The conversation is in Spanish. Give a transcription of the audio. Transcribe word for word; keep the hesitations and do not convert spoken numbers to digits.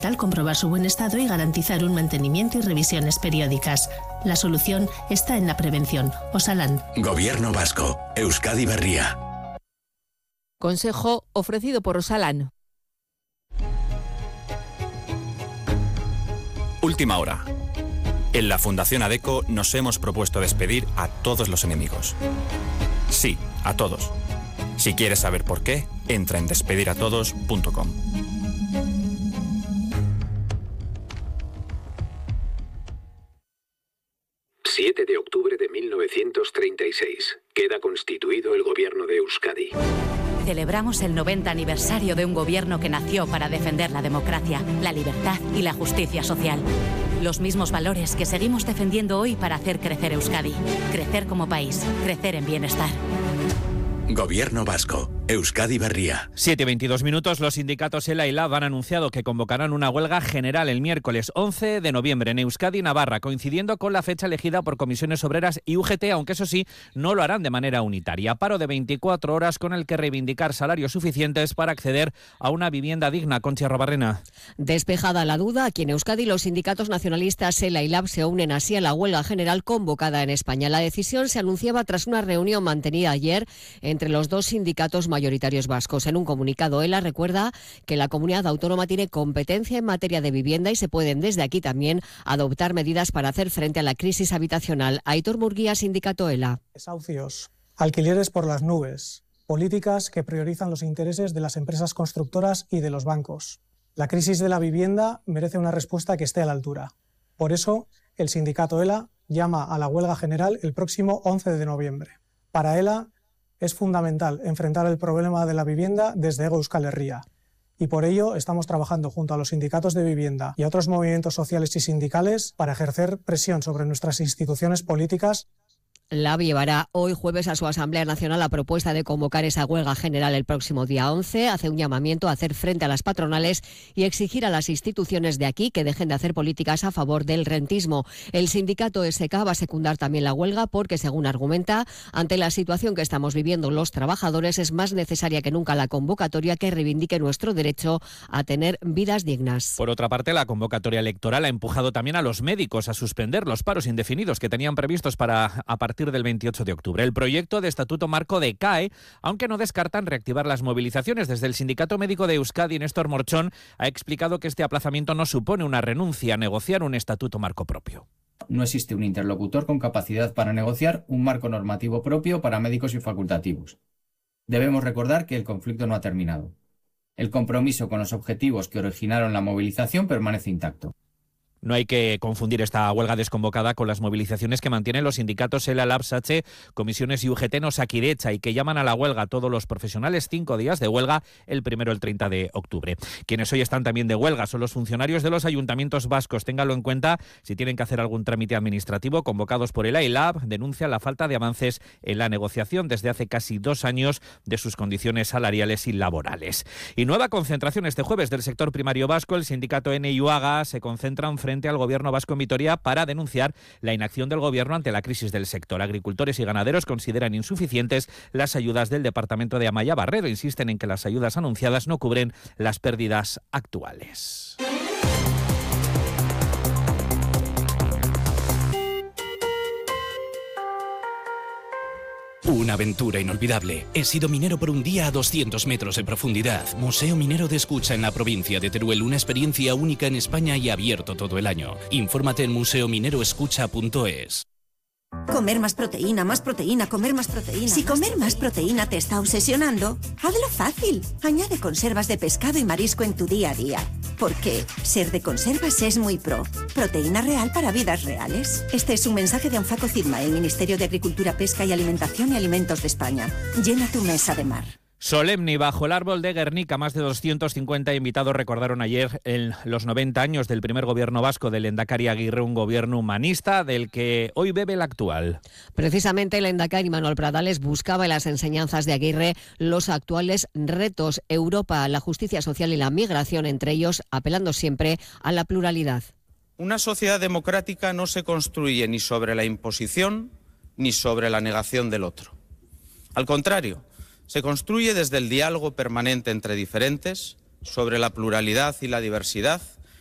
Tal comprobar su buen estado y garantizar un mantenimiento y revisiones periódicas. La solución está en la prevención. Osalan. Gobierno vasco. Euskadi Berria. Consejo ofrecido por Osalan. Última hora. En la Fundación ADECO nos hemos propuesto despedir a todos los enemigos. Sí, a todos. Si quieres saber por qué, entra en despediratodos punto com. siete de octubre de mil novecientos treinta y seis. Queda constituido el gobierno de Euskadi. Celebramos el noventa aniversario de un gobierno que nació para defender la democracia, la libertad y la justicia social. Los mismos valores que seguimos defendiendo hoy para hacer crecer Euskadi. Crecer como país, crecer en bienestar. Gobierno vasco. Euskadi Berria. siete y veintidós minutos. Los sindicatos ELA y LAB han anunciado que convocarán una huelga general el miércoles once de noviembre en Euskadi y Navarra, coincidiendo con la fecha elegida por comisiones obreras y U G T, aunque eso sí, no lo harán de manera unitaria. Paro de veinticuatro horas con el que reivindicar salarios suficientes para acceder a una vivienda digna. Conchi Arrobarrena. Despejada la duda, aquí en Euskadi los sindicatos nacionalistas ELA y LAB se unen así a la huelga general convocada en España. La decisión se anunciaba tras una reunión mantenida ayer entre los dos sindicatos mayoritarios vascos. En un comunicado, ELA recuerda que la comunidad autónoma tiene competencia en materia de vivienda y se pueden desde aquí también adoptar medidas para hacer frente a la crisis habitacional. Aitor Murguía, sindicato ELA. Desahucios, alquileres por las nubes, políticas que priorizan los intereses de las empresas constructoras y de los bancos. La crisis de la vivienda merece una respuesta que esté a la altura. Por eso, el sindicato ELA llama a la huelga general el próximo once de noviembre. Para ELA, es fundamental enfrentar el problema de la vivienda desde Hego Euskal Herria. Y por ello estamos trabajando junto a los sindicatos de vivienda y a otros movimientos sociales y sindicales para ejercer presión sobre nuestras instituciones políticas. LAB llevará hoy jueves a su Asamblea Nacional la propuesta de convocar esa huelga general el próximo día once. Hace un llamamiento a hacer frente a las patronales y exigir a las instituciones de aquí que dejen de hacer políticas a favor del rentismo. El sindicato S K va a secundar también la huelga porque, según argumenta, ante la situación que estamos viviendo los trabajadores es más necesaria que nunca la convocatoria que reivindique nuestro derecho a tener vidas dignas. Por otra parte, la convocatoria electoral ha empujado también a los médicos a suspender los paros indefinidos que tenían previstos para a partir del veintiocho de octubre. El proyecto de estatuto marco decae, aunque no descartan reactivar las movilizaciones. Desde el Sindicato Médico de Euskadi, Néstor Morchón ha explicado que este aplazamiento no supone una renuncia a negociar un estatuto marco propio. No existe un interlocutor con capacidad para negociar un marco normativo propio para médicos y facultativos. Debemos recordar que el conflicto no ha terminado. El compromiso con los objetivos que originaron la movilización permanece intacto. No hay que confundir esta huelga desconvocada con las movilizaciones que mantienen los sindicatos ELA, LAB, SACHE, Comisiones y U G T en Osakidecha y que llaman a la huelga a todos los profesionales. Cinco días de huelga, el primero el treinta de octubre. Quienes hoy están también de huelga son los funcionarios de los ayuntamientos vascos. Ténganlo en cuenta si tienen que hacer algún trámite administrativo. Convocados por ELA y LAB, denuncian la falta de avances en la negociación desde hace casi dos años de sus condiciones salariales y laborales. Y nueva concentración este jueves del sector primario vasco. El sindicato N y U A G A se concentran frente frente al gobierno vasco en Vitoria para denunciar la inacción del gobierno ante la crisis del sector. Agricultores y ganaderos consideran insuficientes las ayudas del departamento de Amaia Barredo. Insisten en que las ayudas anunciadas no cubren las pérdidas actuales. Una aventura inolvidable. He sido minero por un día a doscientos metros de profundidad. Museo Minero de Escucha en la provincia de Teruel. Una experiencia única en España y abierto todo el año. Infórmate en museo minero escucha punto es. Comer más proteína, más proteína, comer más proteína. Si comer más proteína te está obsesionando, hazlo fácil. Añade conservas de pescado y marisco en tu día a día. Porque ser de conservas es muy pro. Proteína real para vidas reales. Este es un mensaje de Anfaco Cidma, el Ministerio de Agricultura, Pesca y Alimentación y Alimentos de España. Llena tu mesa de mar. Solemne, bajo el árbol de Guernica, más de doscientos cincuenta invitados recordaron ayer el, los noventa años del primer gobierno vasco del Lehendakari Aguirre, un gobierno humanista del que hoy bebe el actual. Precisamente el Lehendakari Manuel Pradales buscaba en las enseñanzas de Aguirre los actuales retos: Europa, la justicia social y la migración, entre ellos apelando siempre a la pluralidad. Una sociedad democrática no se construye ni sobre la imposición ni sobre la negación del otro. Al contrario, se construye desde el diálogo permanente entre diferentes, sobre la pluralidad y la diversidad,